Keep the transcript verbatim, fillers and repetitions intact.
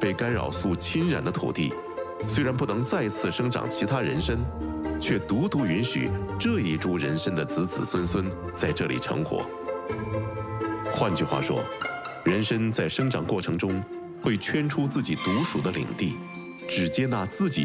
被干扰素侵染的土地，虽然不能再次生长其他人参，却独独允许这一株人参的子子孙孙在这里成活。换句话说，人参在生长过程中会圈出自己独属的领地，只接纳自己